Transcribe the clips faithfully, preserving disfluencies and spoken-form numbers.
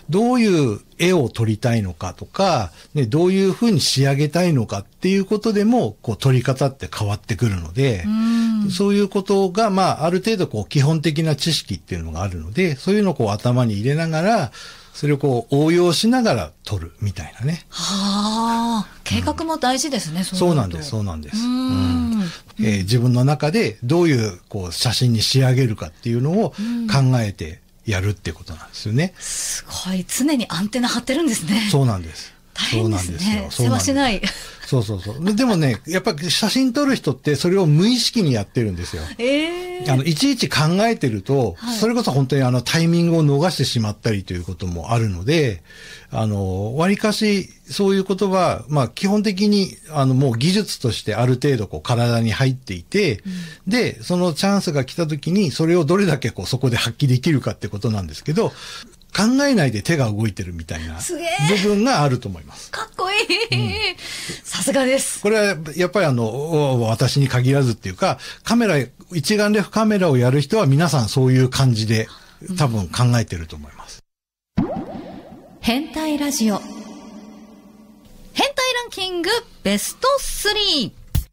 どういう絵を撮りたいのかとか、ね、どういう風に仕上げたいのかっていうことでも、こう撮り方って変わってくるので、うそういうことが、まあ、ある程度こう基本的な知識っていうのがあるので、そういうのをこう頭に入れながら、それをこう応用しながら撮るみたいなね。 はあ、計画も大事ですね、うん、 そうそうなんです、そうなんです。うん、えー、自分の中でどういうこう写真に仕上げるかっていうのを考えてやるっていうことなんですよね。 すごい、常にアンテナ張ってるんですね。 そうなんです。 大変ですね。世話しない。 そうそうそう。でもね、やっぱり写真撮る人ってそれを無意識にやってるんですよ。 ええー。 あの、いちいち考えてると、はい、それこそ本当にあのタイミングを逃してしまったりということもあるので、あの、割かしそういうことは、まあ基本的にあのもう技術としてある程度こう体に入っていて、うん、で、そのチャンスが来た時にそれをどれだけこうそこで発揮できるかってことなんですけど、考えないで手が動いてるみたいな部分があると思います。 かっこいい、うん、さすがです。 これはやっぱりあの、私に限らずっていうか、カメラ、一眼レフカメラをやる人は皆さんそういう感じで多分考えてると思います。 変態ラジオ。変態ランキングベストスリー。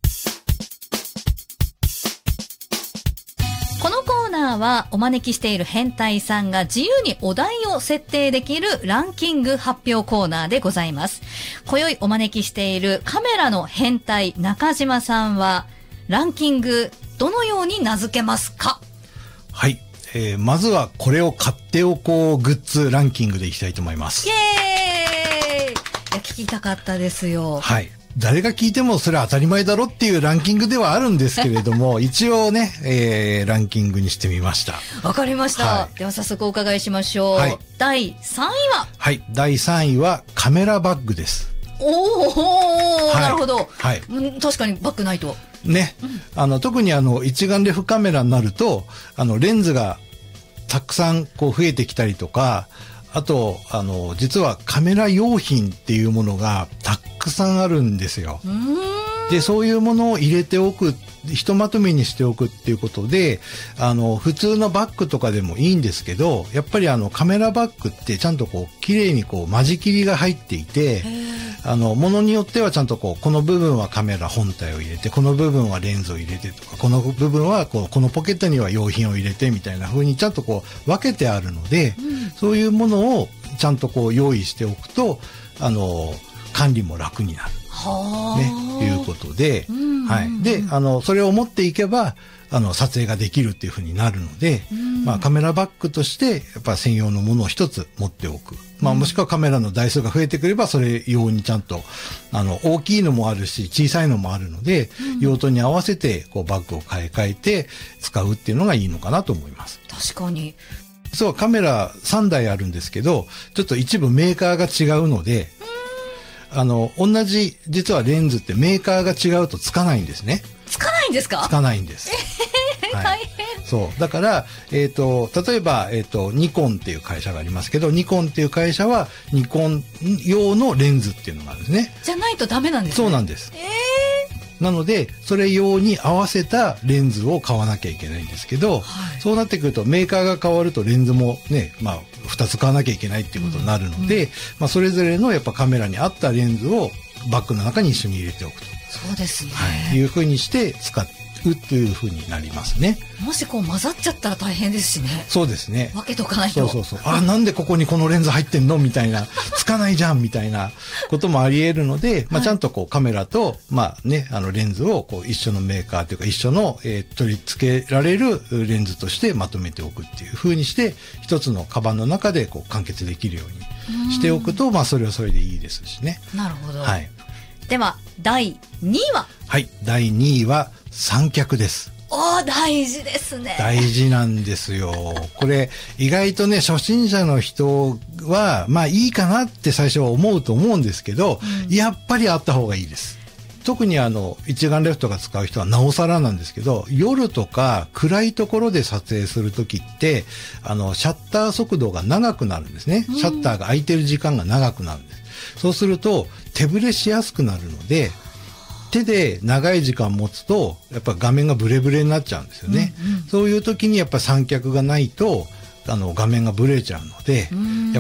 このコーナーはお招きしている変態さんが自由にお題を設定できるランキング発表コーナーでございます。今宵お招きしているカメラの変態中島さんはランキングどのように名付けますか？ はい、えー、まずはこれを買っておこうグッズランキングでいきたいと思います。 イエーイ。いや、聞きたかったですよ。 はい。誰が聞いてもそれは当たり前だろっていうランキングではあるんですけれども、一応ね、えー、ランキングにしてみました。 わかりました。はい、では早速お伺いしましょう。はい、だいさんいは？ はい、だいさんいはカメラバッグです。 おお、はい、なるほど。 はい。 確かにバッグないと。 ね。うん、あの、特にあの、一眼レフカメラになると、あの、レンズがたくさんこう増えてきたりとか、あと、あの、実はカメラ用品っていうものがたくさんあるんですよ。で、そういうものを入れておく、ひとまとめにしておくっていうことで、あの、普通のバッグとかでもいいんですけど、やっぱりあの、カメラバッグってちゃんとこう、綺麗にこう、間仕切りが入っていて、あの、ものによってはちゃんとこう、この部分はカメラ本体を入れて、この部分はレンズを入れてとか、この部分はこう、このポケットには用品を入れてみたいな風にちゃんとこう、分けてあるので、うん、そういうものをちゃんとこう、用意しておくと、あの、管理も楽になる。ね、いうことで、うんうんうん、はい。で、あの、それを持っていけば、あの、撮影ができるっていうふうになるので、うん、まあ、カメラバッグとして、やっぱ専用のものを一つ持っておく。まあ、もしくはカメラの台数が増えてくれば、それ用にちゃんと、あの、大きいのもあるし、小さいのもあるので、うん、用途に合わせて、こう、バッグを買い替えて使うっていうのがいいのかなと思います。 確かに。 そう、カメラさんだいあるんですけど、ちょっと一部メーカーが違うので、あの、同じ、実はレンズってメーカーが違うとつかないんですね。 つかないんですか？ つかないんです。 えーはい、大変。 そう。だから、えっと、例えば、えっと、ニコンっていう会社がありますけど、ニコンっていう会社は、ニコン用のレンズっていうのがあるんですね。 じゃないとダメなんですね。 そうなんです。 えーなので、それ用に合わせたレンズを買わなきゃいけないんですけど、はい、そうなってくるとメーカーが変わるとレンズもね、まあ、二つ買わなきゃいけないっていうことになるので、うんうん、まあ、それぞれのやっぱカメラに合ったレンズをバッグの中に一緒に入れておくと。 そうですね。 はい。いう風にして使ってうっていう風になりますね。 もしこう混ざっちゃったら大変ですしね。 そうですね。 分けとかないと。 そうそうそう。あ、なんでここにこのレンズ入ってんのみたいな、つかないじゃんみたいなこともあり得るので、まあちゃんとこうカメラと、まあね、あのレンズをこう一緒のメーカーというか一緒の、えー、取り付けられるレンズとしてまとめておくっていう風にして、一つのカバンの中でこう完結できるようにしておくと、まあそれはそれでいいですしね。 なるほど。 はい。 では、だいにいは？ はい。だいにいは三脚です。 おー、大事ですね。 大事なんですよ。これ、意外とね、初心者の人は、まあいいかなって最初は思うと思うんですけど、うん、やっぱりあった方がいいです。特にあの、一眼レフとか使う人はなおさらなんですけど、夜とか暗いところで撮影するときって、あの、シャッター速度が長くなるんですね。シャッターが開いてる時間が長くなるんです。そうすると、手ぶれしやすくなるので、手で長い時間持つと、やっぱ画面がブレブレになっちゃうんですよね。うんうん、そういう時にやっぱ三脚がないと、あの画面がブレちゃうので、